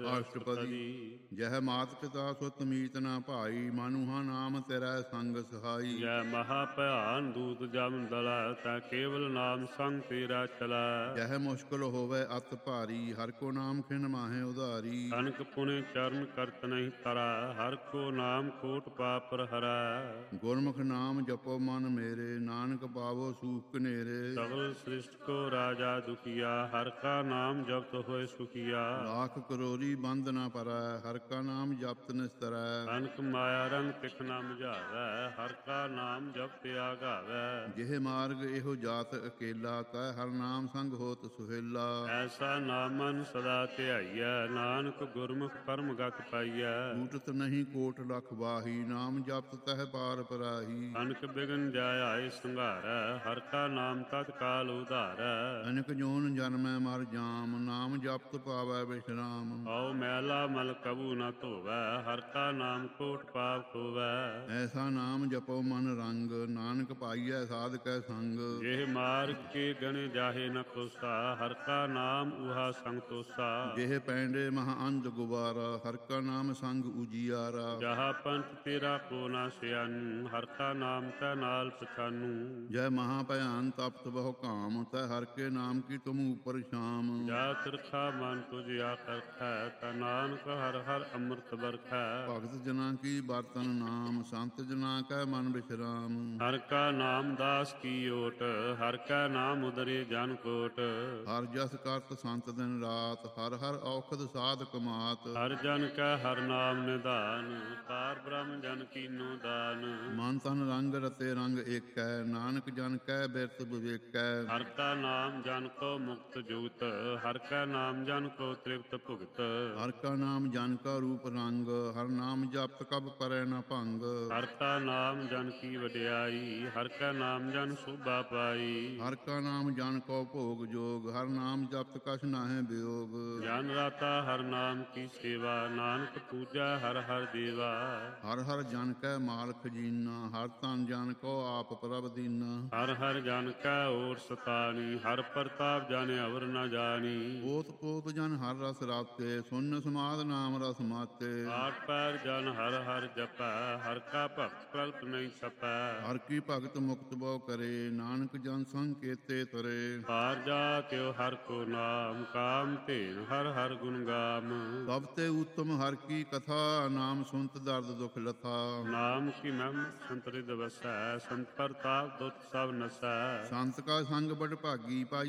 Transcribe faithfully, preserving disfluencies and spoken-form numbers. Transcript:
ਅਸ਼ਟਪਦੀ। ਜਹ ਮਾਤ ਪਿਤਾ ਸੁਤ ਮੀਤ ਨਾ ਭਾਈ, ਮਾਨੁਹਾ ਨਾਮ ਤੇਰਾ ਸੰਗ ਸਹਾਈ। ਜੈ ਮਹਾ ਭਿਆਨ ਦੂਤ ਜਮ ਦਲਾ, ਤੈ ਕੇਵਲ ਨਾਮ ਸੰਗ ਤੇਰਾ ਚਲੈ। ਜਹ ਮੁਸ਼ਕਲ ਹੋਵੇ ਅਤ ਭਾਰੀ, ਹਰ ਕੋ ਨਾਮ ਖਿਨ ਮਾਹੇ ਉਧਾਰੀ। ਅਨਕ ਪੁਨੇ ਚਰਨ ਕਰਤ ਨਹੀਂ ਤਰੈ, ਹਰ ਕੋ ਨਾਮ ਕੋਟ ਪਾਪਰ ਹਰੈ। ਗੁਰਮੁਖ ਨਾਮ ਜਪੋ ਮਨ ਮੇਰੇ, ਨਾਨਕ ਪਾਵੋ ਸੂਖ ਕਨੇਰੇ। ਸਗਲ ਸ੍ਰਿਸ਼ਟ ਕੋ ਰਾਜਾ ਦੁਖੀਆ, ਹਰ ਕਾ ਨਾਮ ਜਪਤ ਹੋਏ ਸੁਖੀਆ। ਲਾਖ ਕਰੋਰੀ ਬੰਦ ਨਾ ਪਰੈ, ਹਰ ਕਾ ਨਾਮ ਜਪਤ ਨਿਸਤਰੈ। ਅਨਕ ਮਾਇਆ ਰੰਗ ਤਿਖ ਨਾ ਮੁਝਾਵੈ, ਹਰ ਕਾ ਨਾਮ ਜਪਤ ਆਗਾਵੈ। ਜਿਹ ਮਾਰਗ ਇਹੋ ਜਾਤ ਅਕੇਲਾ, ਤੈ ਹਰ ਨਾਮ ਸੰਗ ਹੋਤ ਸੁਹੇਲਾ। ਐਸਾ ਨਾਮ ਮਨ ਸਦਾ ਧਿਆਈਐ, ਨਾਨਕ ਗੁਰਮੁਖ ਪਰਮ ਗਤ ਪਾਈਐ। ਟੂਟਤ ਨਹੀਂ ਕੋਟ ਲਖ ਵਾਹੀ, ਨਾਮ ਜਪਤ ਤਹਿ ਪਾਰ ਪਰਾਹੀ। ਅਨਕ ਬਿਗਨ ਜਾਇ ਆਏ ਸੰਘਾਰੈ, ਹਰ ਕਾ ਨਾਮ ਤਤਕਾਲ ਉਧਾਰੈ। ਅਨਕ ਜੋਨ ਜਨਮੈ ਮਰ ਜਾਮ, ਨਾਮ ਜਪਤ ਪਾਵੈ ਵਿਸ਼ਰਾਮ। ਆਓ ਮੈਲਾ ਮਲ ਕਬੂ ਨ ਧੋਵੈ, ਹਰ ਕਾ ਨਾਮ ਕੋਟ ਪਾਪ ਖੋਵੈ। ਐਸਾ ਨਾਮ ਜਪੋ ਮਨ ਰੰਗ, ਨਾਨਕ ਪਾਈਐ ਸਾਧਕੈ ਸੰਗ। ਜਿਹ ਮਾਰਗ ਕੇ ਗਣੇ ਜਾਹੇ ਨ ਕੋਸਾ, ਹਰ ਕਾ ਨਾਮ ਉਹਾ ਸੰਗ ਤੋਸਾ। ਜਿਹ ਪੈਂਡੇ ਮਹਾ ਅੰਧ ਗੁਬਾਰਾ, ਹਰ ਕਾ ਨਾਮ ਸੰਗ ਉਜੀਆਰਾ। ਜਹਾ ਪੰਥ ਤੇਰਾ ਕੋ ਨਾ ਸਿਆਨੂ, ਹਰ ਕਾ ਨਾਮ ਤੈ ਨਾਲ ਪਛਾਨੂ। ਜੈ ਮਹਾ ਭਿਆਨ ਤਪਤ ਬਹੁ ਕਾਮ, ਤੈ ਹਰ ਕੇ ਨਾਮ ਕੀ ਤੁਮ ਉਪਰ ਸ਼ਾਮ। ਜਾ ਤਿਰਖਾ ਮਨ ਤੁਝ ਆਕਰਖੈ, ਤਾ ਨਾਨਕ ਹਰ ਹਰ ਅੰਮ੍ਰਿਤ ਬਰਖੈ। ਭਗਤ ਜਨਾਂ ਕੀ ਬਰਤਨ ਨਾਮ, ਸੰਤ ਜਨਾਂ ਕੈ ਮਨ ਵਿਸ਼ਰਾਮ। ਹਰ ਕਾ ਨਾਮ ਦਾਸ ਕੀ ਓਟ, ਹਰ ਕਾ ਨਾਮ ਉਦਰੇ ਜਨ ਕੋਟ। ਹਰ ਜਸ ਕਰਤ ਸੰਤ ਦਿਨ ਰਾਤ, ਹਰ ਹਰ ਔਖਦ ਸਾਧ ਕਮਾਤ। ਹਰ ਜਨ ਕੈ ਹਰ ਨਾਮ ਨਿਧਾਨ, ਪਾਰ ਬ੍ਰਹਮ ਜਨ ਕੀਨੋ ਦਾਨ। ਮਨ ਤਨ ਰੰਗ ਰਤੇ ਰੰਗ ਏਕੈ, ਨਾਨਕ ਜਨ ਕੈ ਬਿਰਤ ਵਿਵੇਕੈ। ਹਰ ਕਾ ਨਾਮ ਜਨ ਕੋ ਮੁਕਤ ਜੁਗਤ, ਹਰ ਕਾ ਨਾਮ ਜਨ ਕੋ ਤ੍ਰਿਪਤ ਭੁਗਤ। ਹਰ ਕਾ ਨਾਮ ਜਨ ਕਾ ਰੂਪ ਰੰਗ, ਹਰ ਨਾਮ ਜਪਤ ਕਬ ਪਰੈ ਨ ਭੰਗ। ਹਰ ਕਾ ਨਾਮ ਜਨ ਕੀ ਵਡਿਆਈ, ਹਰ ਕਾ ਨਾਮ ਜਨ ਸੋਭਾ ਪਾਈ। ਹਰ ਕਾ ਨਾਮ ਜਨ ਕੋ ਭੋਗ ਜੋਗ, ਹਰ ਨਾਮ ਜਪਤ ਕਛ ਨਾਹਿ ਬਿਯੋਗ। ਜਨ ਰਾਤਾ ਹਰ ਨਾਮ ਕੀ ਸੇਵਾ, ਨਾਨਕ ਪੂਜਾ ਹਰ ਹਰ ਦੇਵਾ। ਹਰ ਹਰ ਜਨ ਕੈ ਮਾਲ ਖਜੀਨਾ, ਹਰ ਤਨ ਜਨ ਕੋ ਆਪ ਪ੍ਰਭ ਦੀਨਾ। ਹਰ ਹਰ ਜਨ ਕੈ ਓਟ ਸਤਾਣੀ, ਹਰ ਪ੍ਰਤਾਪ ਜਨ ਅਵਰ ਨ ਜਾਣੀ। ਪੋਤ ਪੋਤ ਜਨ ਹਰ ਰਸ ਰਾਤੇ, ਸੁਨ ਸਮਾਦ ਨਾਮ ਰਸ ਮਾਤੇ। ਆਠ ਪੈਰ ਜਨ ਹਰ ਹਰ ਜਪੈ, ਹਰ ਕਾ ਭਗਤ ਕਲਪ ਨਹੀਂ ਛਪੈ। ਹਰ ਕੀ ਭਗਤ ਮੁਕਤ ਬੋ ਕਰੇ, ਨਾਨਕ ਜਨ ਸੰਗ ਕੇਤੇ ਤਰੇ। ਪਾਰ ਜਾ ਤਿਉ ਹਰ ਕੋ ਨਾਮ, ਕਾਮ ਧੇਨ ਹਰ ਹਰ ਗੁਣ ਗਾਮ। ਸਭ ਤੇ ਉੱਤਮ ਹਰ ਕੀ ਕਥਾ, ਨਾਮ ਸੁਨਤ ਦਰਦ ਦੁਖ ਲਥਾ। ਨਾਮ ਕੀ ਮਹਿਮ ਸੰਤਰਿ ਦਵਸੈ, ਸੰਤ ਪ੍ਰਤਾਪ ਦੁੱਤ ਸਭ ਨਸੈ। ਸੰਤ ਕਾ ਸੰਗ ਬੜ ਭਾਗੀ ਪਾਈ,